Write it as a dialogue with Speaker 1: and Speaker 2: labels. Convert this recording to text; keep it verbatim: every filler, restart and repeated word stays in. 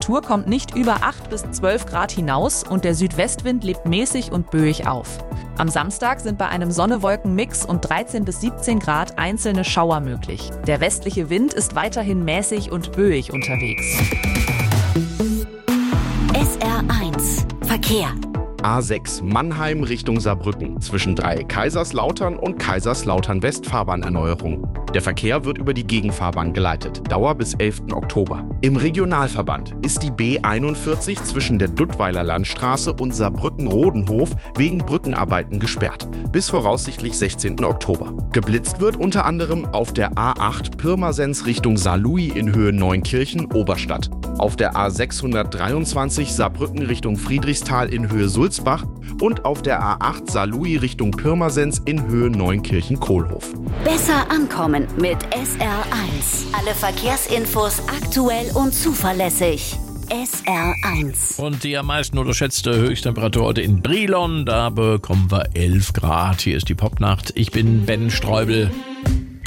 Speaker 1: Temperatur kommt nicht über acht bis zwölf Grad hinaus und der Südwestwind lebt mäßig und böig auf. Am Samstag sind bei einem Sonne-Wolken-Mix und dreizehn bis siebzehn Grad einzelne Schauer möglich. Der westliche Wind ist weiterhin mäßig und böig unterwegs.
Speaker 2: S R eins Verkehr.
Speaker 3: A sechs Mannheim Richtung Saarbrücken zwischen drei Kaiserslautern und Kaiserslautern-West Fahrbahnerneuerung. Der Verkehr wird über die Gegenfahrbahn geleitet. Dauer bis elften Oktober. Im Regionalverband ist die B einundvierzig zwischen der Duttweiler Landstraße und Saarbrücken-Rodenhof wegen Brückenarbeiten gesperrt. Bis voraussichtlich sechzehnten Oktober. Geblitzt wird unter anderem auf der A acht Pirmasens Richtung Saarlouis in Höhe Neunkirchen-Oberstadt. Auf der A sechshundertdreiundzwanzig Saarbrücken Richtung Friedrichsthal in Höhe Sulzbach und auf der A acht Saarlouis Richtung Pirmasens in Höhe Neunkirchen-Kohlhof.
Speaker 2: Besser ankommen mit S R eins. Alle Verkehrsinfos aktuell und zuverlässig. S R eins.
Speaker 4: Und die am meisten unterschätzte Höchsttemperatur heute in Brilon, da bekommen wir elf Grad. Hier ist die Popnacht. Ich bin Ben Streubel.